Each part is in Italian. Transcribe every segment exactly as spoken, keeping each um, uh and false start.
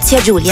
zia Giulia.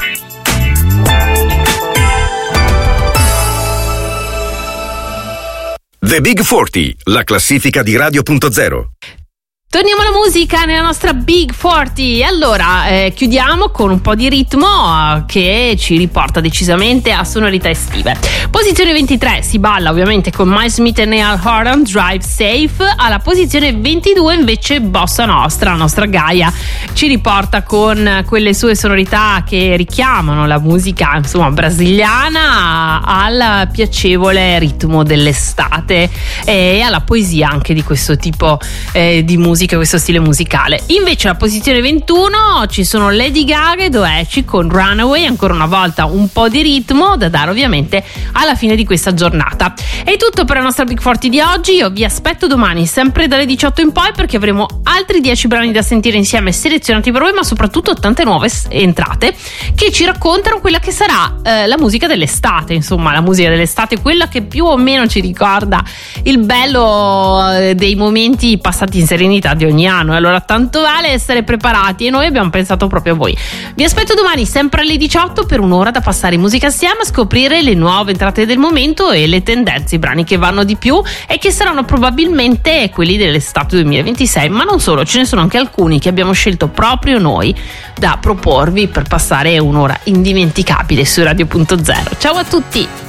The Big quaranta, la classifica di Radio punto zero. Torniamo alla musica nella nostra Big quaranta. Allora, eh, chiudiamo con un po' di ritmo eh, che ci riporta decisamente a sonorità estive. Posizione ventitré si balla ovviamente con Miles Smith e Niall Horan, Drive Safe. Alla posizione ventidue invece Bossa Nostra, la nostra Gaia, ci riporta con quelle sue sonorità che richiamano la musica, insomma, brasiliana al piacevole ritmo dell'estate e alla poesia anche di questo tipo eh, di musica, questo stile musicale. Invece alla posizione ventuno ci sono Lady Gaga e Doechii con Runaway, ancora una volta un po' di ritmo da dare ovviamente alla fine di questa giornata. È tutto per la nostra Big quaranta di oggi. Io vi aspetto domani sempre dalle diciotto in poi, perché avremo altri dieci brani da sentire insieme selezionati per voi, ma soprattutto tante nuove entrate che ci raccontano quella che sarà eh, la musica dell'estate, insomma la musica dell'estate, quella che più o meno ci ricorda il bello eh, dei momenti passati in serenità di ogni anno. E allora tanto vale essere preparati, e noi abbiamo pensato proprio a voi. Vi aspetto domani sempre alle diciotto per un'ora da passare in musica assieme, a scoprire le nuove entrate del momento e le tendenze, i brani che vanno di più e che saranno probabilmente quelli dell'estate duemilaventisei, ma non solo, ce ne sono anche alcuni che abbiamo scelto proprio noi da proporvi per passare un'ora indimenticabile su Radio punto zero. Ciao a tutti!